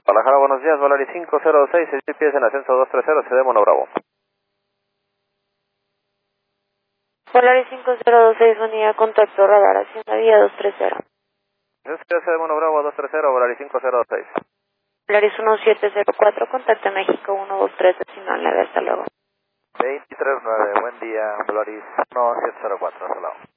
Guadalajara, buenos días, Volaris 506, 6 pies en ascenso 230, Ciudad de Mono Bravo. Volaris 5026, unidad contacto radar, hacienda vía 230. Ciudad de Mono Bravo 230, Volaris 506. Volaris 1704, contacto México 123, decimal 9, hasta luego. 239, buen día, Volaris 1704, hasta luego.